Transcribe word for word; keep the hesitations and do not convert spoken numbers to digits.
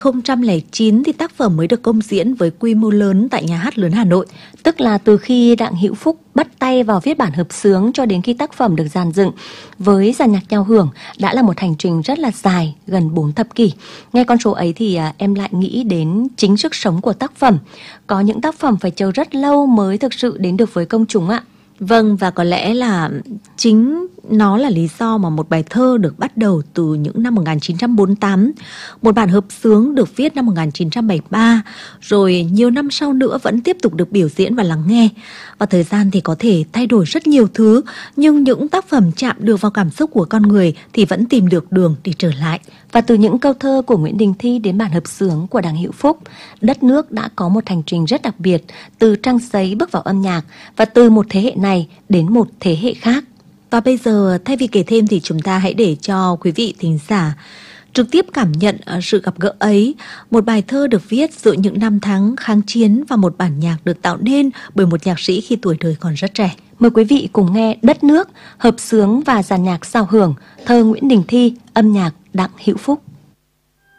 không trăm lẻ chín thì tác phẩm mới được công diễn với quy mô lớn tại Nhà hát lớn Hà Nội. Tức là từ khi Đặng Hữu Phúc bắt tay vào viết bản hợp xướng cho đến khi tác phẩm được dàn dựng với dàn nhạc giao hưởng đã là một hành trình rất là dài, gần bốn thập kỷ. Nghe con số ấy thì à, em lại nghĩ đến chính sức sống của tác phẩm. Có những tác phẩm phải chờ rất lâu mới thực sự đến được với công chúng ạ. Vâng, và có lẽ là chính nó là lý do mà một bài thơ được bắt đầu từ những năm một nghìn chín trăm bốn mươi tám, một bản hợp xướng được viết năm một nghìn chín trăm bảy mươi ba, rồi nhiều năm sau nữa vẫn tiếp tục được biểu diễn và lắng nghe. Và thời gian thì có thể thay đổi rất nhiều thứ, nhưng những tác phẩm chạm được vào cảm xúc của con người thì vẫn tìm được đường để trở lại. Và từ những câu thơ của Nguyễn Đình Thi đến bản hợp xướng của Đặng Hữu Phúc, đất nước đã có một hành trình rất đặc biệt từ trang giấy bước vào âm nhạc và từ một thế hệ này đến một thế hệ khác. Và bây giờ thay vì kể thêm thì chúng ta hãy để cho quý vị thính giả trực tiếp cảm nhận sự gặp gỡ ấy, một bài thơ được viết giữa những năm tháng kháng chiến và một bản nhạc được tạo nên bởi một nhạc sĩ khi tuổi đời còn rất trẻ. Mời quý vị cùng nghe Đất nước, hợp xướng và dàn nhạc giao hưởng, thơ Nguyễn Đình Thi, âm nhạc Đặng Hữu Phúc.